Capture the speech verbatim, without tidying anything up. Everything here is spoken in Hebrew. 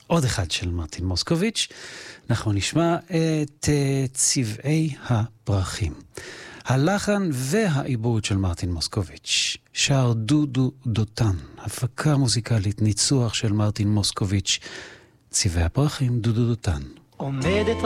עוד אחד של מרטין מוסקוביץ'. אנחנו נשמע את uh, צבעי הפרחים. הלחן והעיבוד של מרטין מוסקוביץ'. שר דודו דותן, הפקה מוזיקלית, ניצוח של מרטין מוסקוביץ'. צבעי הפרחים, דודו דותן. עומדת